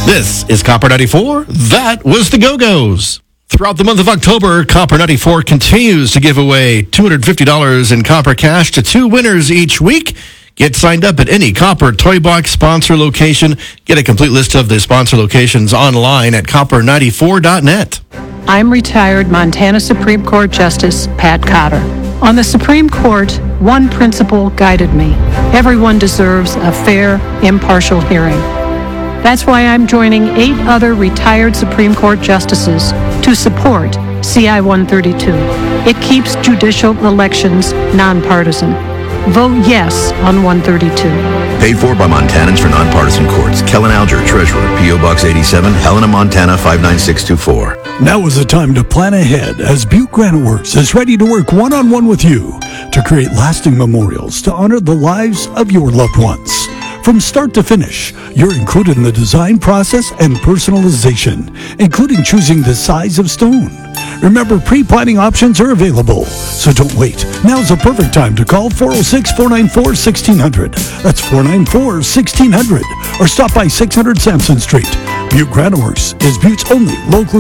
This is Copper 94. That was the Go-Go's. Throughout the month of October, Copper 94 continues to give away $250 in Copper cash to 2 winners each week. Get signed up at any Copper Toy Box sponsor location. Get a complete list of the sponsor locations online at copper94.net. I'm retired Montana Supreme Court Justice Pat Cotter. On the Supreme Court, one principle guided me. Everyone deserves a fair, impartial hearing. That's why I'm joining 8 other retired Supreme Court justices to support CI 132. It keeps judicial elections nonpartisan. Vote yes on 132. Paid for by Montanans for Nonpartisan Courts. Kellen Alger, Treasurer, P.O. Box 87, Helena, Montana 59624. Now is the time to plan ahead as Butte Granite Works is ready to work one-on-one with you to create lasting memorials to honor the lives of your loved ones. From start to finish, you're included in the design process and personalization, including choosing the size of stone. Remember, pre-planning options are available, so don't wait. Now's the perfect time to call 406-494-1600. That's 494-1600. Or stop by 600 Sampson Street. Butte Granite Works is Butte's only locally